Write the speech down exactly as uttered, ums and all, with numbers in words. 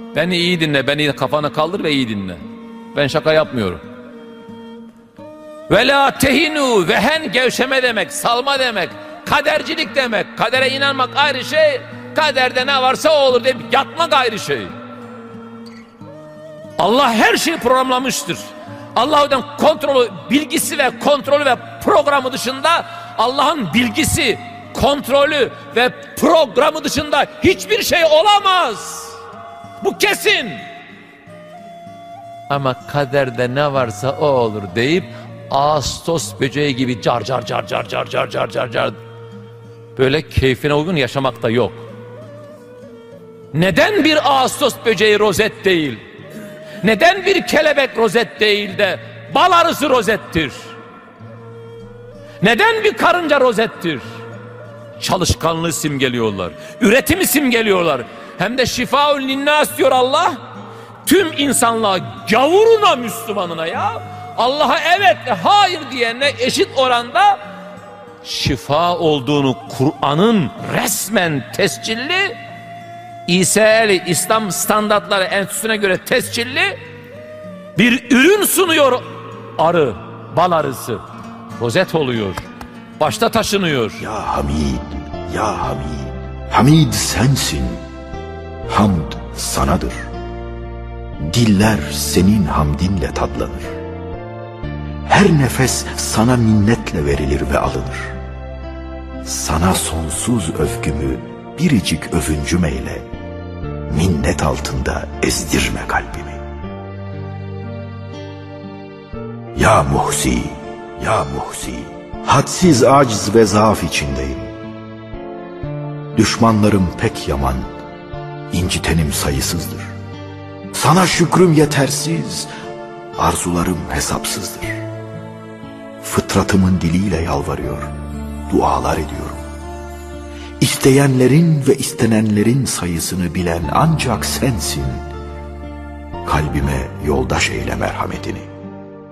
Beni iyi dinle, beni kafana kaldır ve iyi dinle. Ben şaka yapmıyorum. Ve la tehinu, vehen gevşeme demek, salma demek, kadercilik demek. Kadere inanmak ayrı şey, kaderde ne varsa o olur deyip yatmak ayrı şey. Allah her şeyi programlamıştır. Allah'ın kontrolü, bilgisi ve kontrolü ve programı dışında, Allah'ın bilgisi, kontrolü ve programı dışında hiçbir şey olamaz. Bu kesin. Ama kaderde ne varsa o olur deyip Ağustos böceği gibi car car car car car car car car car böyle keyfine uygun yaşamak da yok. Neden bir Ağustos böceği rozet değil? Neden bir kelebek rozet değil de bal arısı rozettir? Neden bir karınca rozettir? Çalışkanlığı simgeliyorlar, üretimi simgeliyorlar. Hem de şifaul linnas diyor Allah. Tüm insanlığa, gavuruna, Müslümanına ya. Allah'a evet ve hayır diyenle eşit oranda şifa olduğunu Kur'an'ın resmen tescilli, İSA'li İslam Standartları Enstitüsü'ne göre tescilli bir ürün sunuyor arı, bal arısı. Rozet oluyor, başta taşınıyor. Ya Hamid, ya Hamid, Hamid sensin, hamd sanadır. Diller senin hamdinle tadlanır. Her nefes sana minnetle verilir ve alınır. Sana sonsuz övgümü biricik övüncüm eyle. Minnet altında ezdirme kalbimi. Ya Muhsi, ya Muhsi, hadsiz aciz ve zaaf içindeyim. Düşmanlarım pek yaman, incitenim sayısızdır. Sana şükrüm yetersiz, arzularım hesapsızdır. Fıtratımın diliyle yalvarıyor, dualar ediyorum. İsteyenlerin ve istenenlerin sayısını bilen ancak sensin. Kalbime yoldaş eyle merhametini.